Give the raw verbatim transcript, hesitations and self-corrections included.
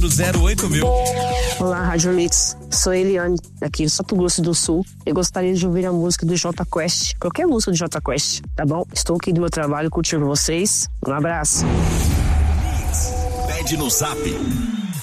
zero oito mil. Olá, Rádio Mix. Sou Eliane, aqui do Mato Grosso do Sul. Eu gostaria de ouvir a música do Jota Quest, qualquer música do Jota Quest, tá bom? Estou aqui do meu trabalho curtindo vocês. Um abraço. Pede no Zap